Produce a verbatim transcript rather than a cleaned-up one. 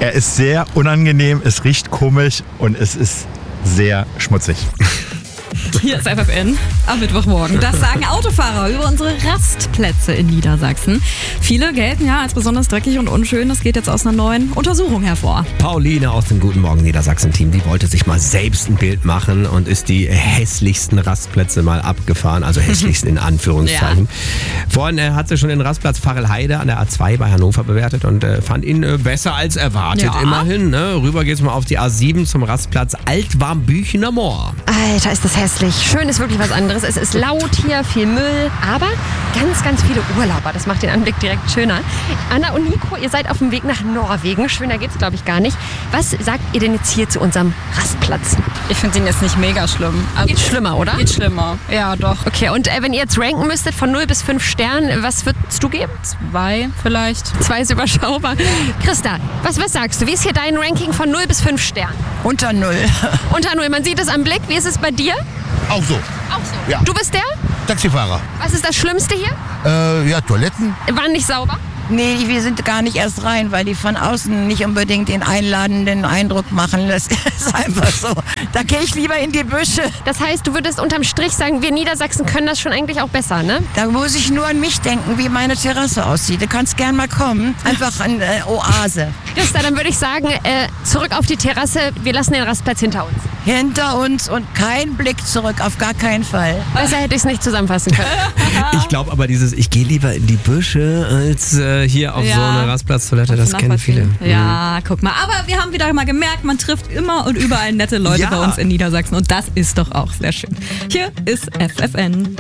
Er ist sehr unangenehm, es riecht komisch und es ist sehr schmutzig. Hier ist F F N am Mittwochmorgen. Das sagen Autofahrer über unsere Rastplätze in Niedersachsen. Viele gelten ja als besonders dreckig und unschön. Das geht jetzt aus einer neuen Untersuchung hervor. Pauline aus dem Guten Morgen Niedersachsen-Team, die wollte sich mal selbst ein Bild machen und ist die hässlichsten Rastplätze mal abgefahren. Also hässlichsten in Anführungszeichen. Ja. Vorhin äh, hat sie schon den Rastplatz Pfarrelheide an der A zwei bei Hannover bewertet und äh, fand ihn äh, besser als erwartet. Ja. Immerhin. Ne? Rüber geht's mal auf die A sieben zum Rastplatz Altwarmbüchener Moor. Alter, ist das hässlich. Schön ist wirklich was anderes. Es ist laut hier, viel Müll, aber ganz, ganz viele Urlauber. Das macht den Anblick direkt schöner. Anna und Nico, ihr seid auf dem Weg nach Norwegen. Schöner geht's, glaube ich, gar nicht. Was sagt ihr denn jetzt hier zu unserem Rastplatz? Ich finde ihn jetzt nicht mega schlimm. Also Geht schlimmer, oder? Geht schlimmer, ja doch. Okay, und äh, wenn ihr jetzt ranken müsstet von null bis fünf Sternen, was würdest du geben? Zwei vielleicht. Zwei ist überschaubar. Christa, was, was sagst du? Wie ist hier dein Ranking von null bis fünf Sternen? Unter null. Unter null, man sieht es am Blick. Wie ist es bei dir? Auch so. Auch so. Ja. Du bist der? Taxifahrer. Was ist das Schlimmste hier? Äh, ja, Toiletten. Waren nicht sauber? Nee, wir sind gar nicht erst rein, weil die von außen nicht unbedingt den einladenden Eindruck machen. Das ist einfach so. Da gehe ich lieber in die Büsche. Das heißt, du würdest unterm Strich sagen, wir Niedersachsen können das schon eigentlich auch besser, ne? Da muss ich nur an mich denken, wie meine Terrasse aussieht. Du kannst gern mal kommen. Einfach eine äh, Oase. Christa, dann würde ich sagen, äh, zurück auf die Terrasse. Wir lassen den Rastplatz hinter uns. Hinter uns und kein Blick zurück, auf gar keinen Fall. Besser hätte ich es nicht zusammenfassen können. Ich glaube aber dieses, ich gehe lieber in die Büsche als äh, hier auf Ja. so eine Rastplatztoilette, das kennen viele. Ja, guck mal. Aber wir haben wieder mal gemerkt, man trifft immer und überall nette Leute Ja. bei uns in Niedersachsen. Und das ist doch auch sehr schön. Hier ist F F N.